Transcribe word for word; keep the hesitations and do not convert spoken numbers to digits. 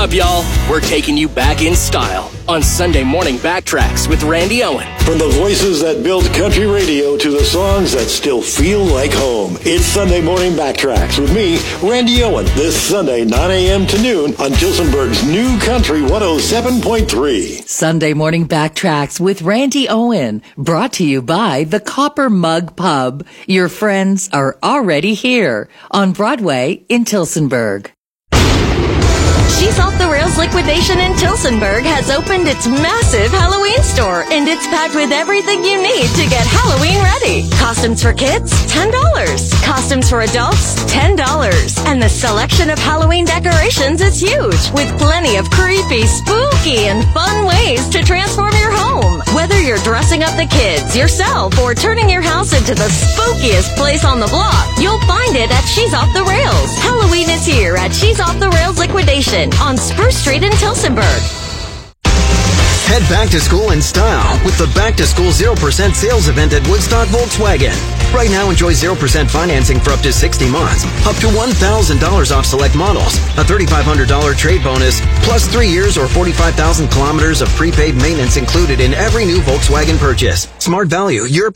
up, y'all? We're taking you back in style on Sunday Morning Backtracks with Randy Owen. From the voices that built country radio to the songs that still feel like home, it's Sunday Morning Backtracks with me, Randy Owen, this Sunday, nine a.m. to noon on Tilsonburg's New Country one oh seven point three. Sunday Morning Backtracks with Randy Owen, brought to you by the Copper Mug Pub. Your friends are already here on Broadway in Tilsonburg. She's Off the Rails Liquidation in Tilsonburg has opened its massive Halloween store, and it's packed with everything you need to get Halloween ready. Costumes for kids, ten dollars. Costumes for adults, ten dollars. And the selection of Halloween decorations is huge, with plenty of creepy, spooky, and fun ways to transform your home. Whether you're dressing up the kids, yourself, or turning your house into the spookiest place on the block, you'll find it at She's Off the Rails. Halloween is here at She's Off the Rails Liquidation on Spruce Street in Tilsonburg. Head back to school in style with the Back to School zero percent sales event at Woodstock Volkswagen. Right now, enjoy zero percent financing for up to sixty months, up to one thousand dollars off select models, a three thousand five hundred dollars trade bonus, plus three years or forty-five thousand kilometers of prepaid maintenance included in every new Volkswagen purchase. Smart value, your